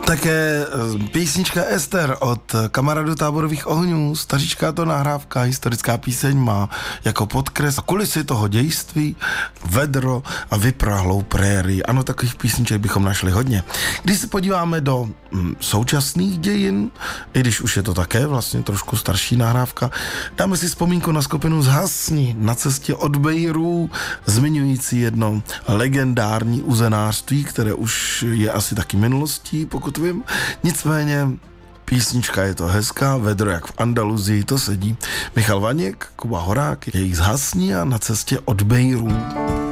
Také písnička Ester od kamarádů Táborových ohňů, staříčká to nahrávka, historická píseň má jako podkres kulisy toho dějství, vedro a vyprahlou prérii. Ano, takových písniček bychom našli hodně. Když se podíváme do současných dějin, i když už je to také vlastně trošku starší nahrávka, dáme si vzpomínku na skupinu Zhasni na cestě od Bejrů, zmiňující jedno legendární uzenářství, které už je asi taky minulostí, pokud vím. Nicméně písnička je to hezká, vedro jak v Andaluzii, to sedí. Michal Vaněk, Kuba Horák, jejich Zhasni a na cestě od Bejrů.